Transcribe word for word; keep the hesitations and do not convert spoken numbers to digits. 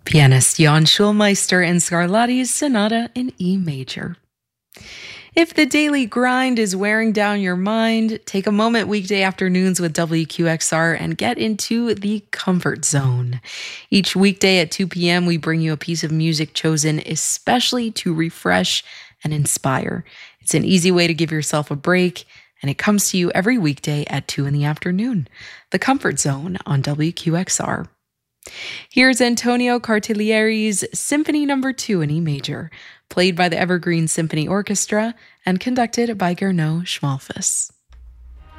Pianist Jan Schulmeister and Scarlatti's Sonata in E major. If the daily grind is wearing down your mind, take a moment weekday afternoons with W Q X R and get into the comfort zone. Each weekday at two p.m., we bring you a piece of music chosen especially to refresh and inspire. It's an easy way to give yourself a break, and it comes to you every weekday at two in the afternoon. The Comfort Zone on W Q X R. Here's Antonio Cartelieri's Symphony Number two in E major, played by the Evergreen Symphony Orchestra and conducted by Gernot Schmalfuss.